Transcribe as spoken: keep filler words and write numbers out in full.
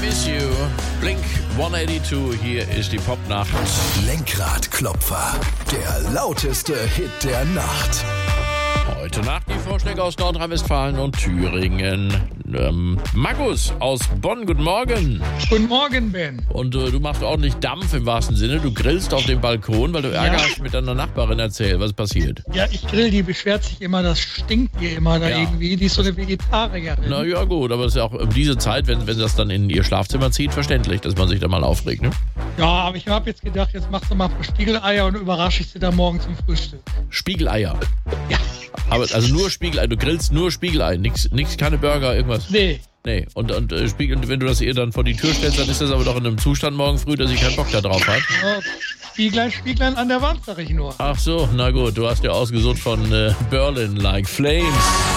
Miss You. Blink hundertzweiundachtzig, hier ist die Popnacht. Lenkradklopfer, der lauteste Hit der Nacht. Heute Nacht die Vorschläge aus Nordrhein-Westfalen und Thüringen. Ähm, Markus aus Bonn, guten Morgen. Guten Morgen, Ben. Und äh, du machst ordentlich Dampf im wahrsten Sinne. Du grillst auf dem Balkon, weil du Ärger hast mit deiner Nachbarin. Erzähl, was ist passiert? Ja, ich grill, die beschwert sich immer, das stinkt ihr immer da Ja. irgendwie. Die ist so eine Vegetarierin. Na ja, gut, aber es ist ja auch um diese Zeit, wenn, wenn das dann in ihr Schlafzimmer zieht, verständlich, dass man sich da mal aufregt, ne? Ja, aber ich habe jetzt gedacht, jetzt machst du mal ein paar Spiegeleier und überrasche ich sie da morgen zum Frühstück. Spiegeleier. Ja. Aber also nur Spiegelei, du grillst nur Spiegelei, nix, nix keine Burger, irgendwas. Nee. Nee, und, und äh, Spiegel, wenn du das ihr dann vor die Tür stellst, dann ist das aber doch in einem Zustand morgen früh, dass sie keinen Bock da drauf hat. Ja, Spieglein, Spieglein an der Wand, sag ich nur. Ach so, na gut, du hast ja ausgesucht von äh, Berlin Like Flames.